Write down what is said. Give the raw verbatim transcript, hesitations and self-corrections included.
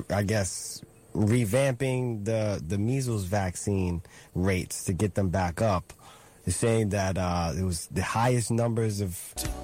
I guess, revamping the, the measles vaccine rates to get them back up. They're saying that uh, it was the highest numbers of